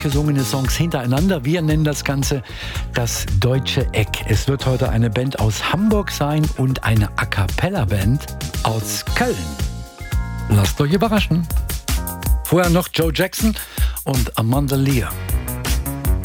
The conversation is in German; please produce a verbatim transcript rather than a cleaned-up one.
gesungene Songs hintereinander. Wir nennen das Ganze das Deutsche Eck. Es wird heute eine Band aus Hamburg sein und eine A-Cappella-Band aus Köln. Lasst euch überraschen. Vorher noch Joe Jackson und Amanda Lear.